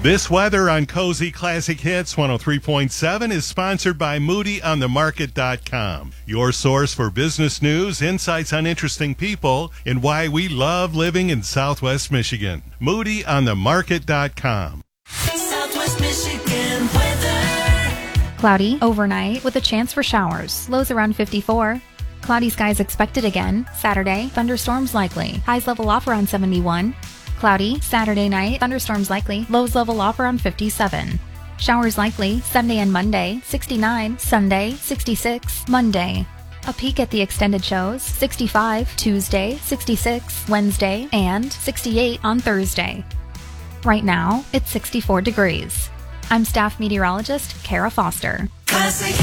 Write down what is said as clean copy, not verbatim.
This weather on Cozy Classic Hits 103.7 is sponsored by MoodyOnTheMarket.com, your source for business news, insights on interesting people, and why we love living in Southwest Michigan. MoodyOnTheMarket.com. Southwest Michigan weather. Cloudy overnight with a chance for showers. Lows around 54. Cloudy skies expected again. Saturday, thunderstorms likely. Highs level off around 71. Cloudy Saturday night, thunderstorms likely. Lows level off around 57. Showers likely Sunday and Monday, 69. Sunday, 66. Monday. A peek at the extended shows, 65 Tuesday, 66 Wednesday, and 68 on Thursday. Right now, it's 64 degrees. I'm staff meteorologist Kara Foster. Classic